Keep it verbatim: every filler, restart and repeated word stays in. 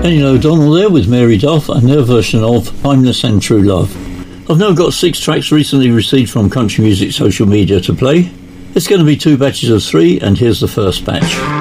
Kenny O'Donnell there with Mary Duff and their version of Timeless and True Love. I've now got six tracks recently received from Country Music social media to play. It's going to be two batches of three, and here's the first batch.